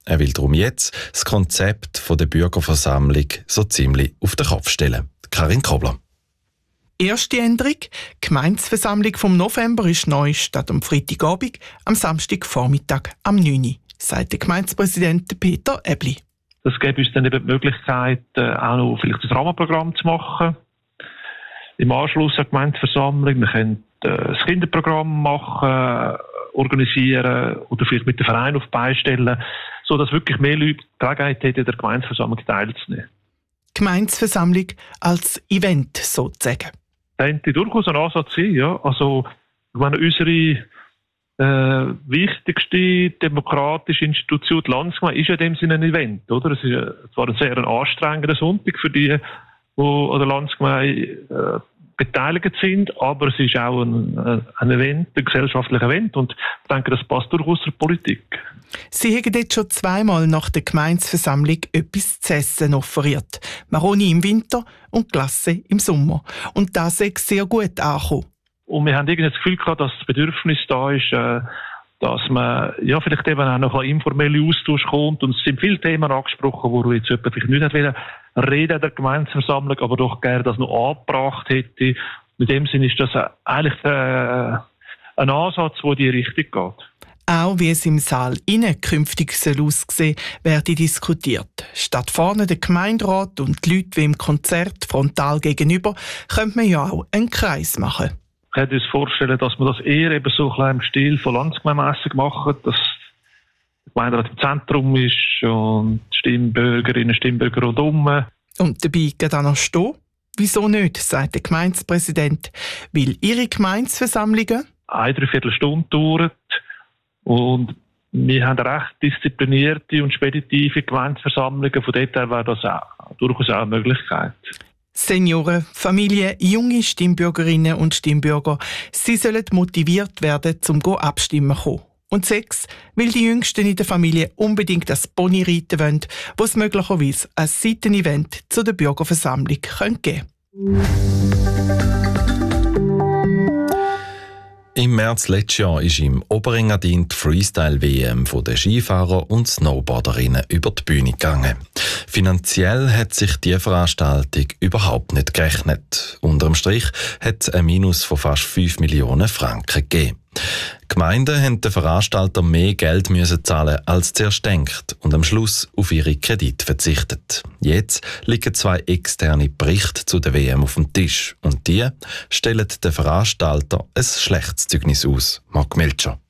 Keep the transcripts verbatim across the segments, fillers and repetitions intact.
Er will darum jetzt das Konzept der Bürgerversammlung so ziemlich auf den Kopf stellen. Karin Kobler. Erste Änderung: Die Gemeindeversammlung vom November ist neu statt am Freitagabend, am Samstagvormittag am neun Uhr, sagt der Gemeindepräsident Peter Ebli. Das gibt uns dann eben die Möglichkeit, auch noch vielleicht ein Rahmenprogramm zu machen. Im Anschluss an die Gemeindeversammlung. Wir können das Kinderprogramm machen, organisieren oder vielleicht mit dem Verein auf die Beine stellen, sodass wirklich mehr Leute die Gelegenheit hätten, an der Gemeindeversammlung teilzunehmen. Gemeindeversammlung als Event sozusagen. Das könnte durchaus ein Ansatz sein, ja. Also, ich meine, unsere äh, wichtigste demokratische Institution, die Landsgemeinde, ist ja in dem Sinne ein Event, oder? Es ist ja zwar ein sehr anstrengender Sonntag für die, die an der Landsgemeinde äh, beteiligt sind, aber es ist auch ein, ein Event, ein gesellschaftliches Event, und ich denke, das passt durchaus zur Politik. Sie haben jetzt schon zweimal nach der Gemeindeversammlung etwas zu essen offeriert. Maroni im Winter und Glasse im Sommer. Und das ist sehr gut angekommen. Und wir haben irgendwie das Gefühl gehabt, dass das Bedürfnis da ist, äh, dass man ja vielleicht eben auch noch ein informeller Austausch kommt. Und es sind viele Themen angesprochen, wo jetzt jemand vielleicht nicht reden reden in der Gemeindeversammlung, aber doch gerne das noch angebracht hätte. In dem Sinne ist das eigentlich äh, ein Ansatz, der in die Richtung geht. Auch wie es im Saal innen künftig soll aussehen, werde diskutiert. Statt vorne der Gemeinderat und die Leute wie im Konzert frontal gegenüber, könnte man ja auch einen Kreis machen. Ich könnte uns vorstellen, dass man das eher eben so ein im Stil von Landsgemeinmässig macht, dass der Gemeinderat im Zentrum ist und die Stimmbürgerinnen und Stimmbürger rundherum. Und dabei geht auch noch stehen? Wieso nicht, sagt der Gemeindepräsident. Weil ihre Gemeindeversammlungen eine Dreiviertelstunde dauert. Und wir haben recht disziplinierte und speditive Gemeindeversammlungen. Von dort her wäre das auch, durchaus auch eine Möglichkeit. Senioren, Familien, junge Stimmbürgerinnen und Stimmbürger, sie sollen motiviert werden, zum go abstimmen zu kommen. Und sechs, weil die Jüngsten in der Familie unbedingt das Pony reiten wollen, wo es möglicherweise ein Seitenevent zu der Bürgerversammlung geben könnte. Im März letztes Jahr ist im Oberengadin die Freestyle-W M von den Skifahrer und Snowboarderinnen über die Bühne gegangen. Finanziell hat sich die Veranstaltung überhaupt nicht gerechnet. Unterm Strich hat es ein Minus von fast fünf Millionen Franken gegeben. Die Gemeinden haben den Veranstaltern mehr Geld müssen zahlen als zuerst gedacht und am Schluss auf ihre Kredite verzichtet. Jetzt liegen zwei externe Berichte zu der W M auf dem Tisch und die stellen den Veranstalter ein schlechtes Zeugnis aus. Marc Melcher.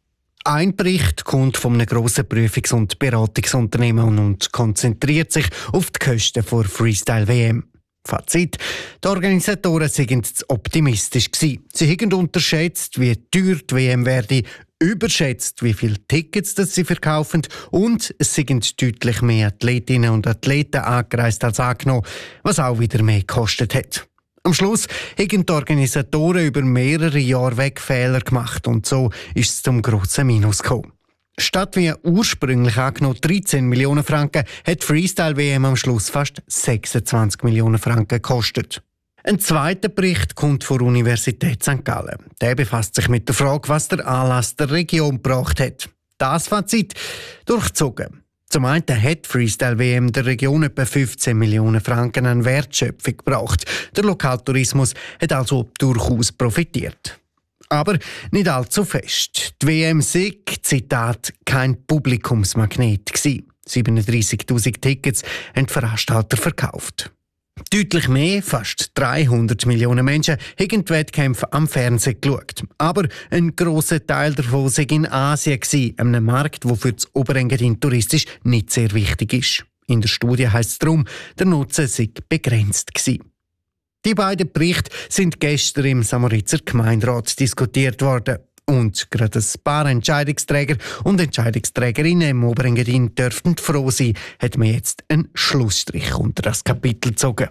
Ein Bericht kommt von einem grossen Prüfungs- und Beratungsunternehmen und konzentriert sich auf die Kosten der Freestyle-W M. Fazit: Die Organisatoren waren zu optimistisch gewesen. Sie haben unterschätzt, wie teuer die W M werde, überschätzt, wie viele Tickets das sie verkaufen, und es sind deutlich mehr Athletinnen und Athleten angereist als angenommen, was auch wieder mehr gekostet hat. Am Schluss haben die Organisatoren über mehrere Jahre weg Fehler gemacht und so ist es zum grossen Minus gekommen. Statt wie ursprünglich angenommen dreizehn Millionen Franken hat die Freestyle-W M am Schluss fast sechsundzwanzig Millionen Franken gekostet. Ein zweiter Bericht kommt von der Universität Sankt Gallen. Der befasst sich mit der Frage, was der Anlass der Region gebracht hat. Das Fazit: durchzogen. Zum einen hat die Freestyle-W M der Region etwa fünfzehn Millionen Franken an Wertschöpfung gebracht. Der Lokaltourismus hat also durchaus profitiert. Aber nicht allzu fest. Die W M sei, Zitat, kein Publikumsmagnet gewesen. siebenunddreissigtausend Tickets haben die Veranstalter verkauft. Deutlich mehr, fast dreihundert Millionen Menschen, haben die Wettkämpfe am Fernsehen geschaut. Aber ein grosser Teil davon war in Asien, einem Markt, der für das Oberengadin touristisch nicht sehr wichtig ist. In der Studie heisst es darum, der Nutzen sei begrenzt gewesen. Die beiden Berichte sind gestern im Samoritzer Gemeinderat diskutiert worden. Und gerade ein paar Entscheidungsträger und Entscheidungsträgerinnen im Oberengadin dürften froh sein, hat man jetzt einen Schlussstrich unter das Kapitel gezogen.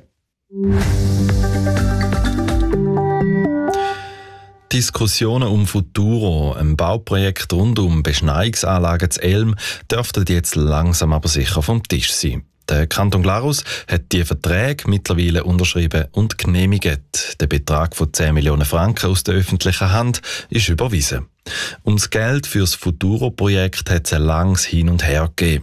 Diskussionen um Futuro, ein Bauprojekt rund um Beschneiungsanlagen zu Elm, dürften jetzt langsam aber sicher vom Tisch sein. Der Kanton Glarus hat die Verträge mittlerweile unterschrieben und genehmigt. Der Betrag von zehn Millionen Franken aus der öffentlichen Hand ist überwiesen. Um das Geld für das Futuro-Projekt hat es ein langes Hin und Her gegeben.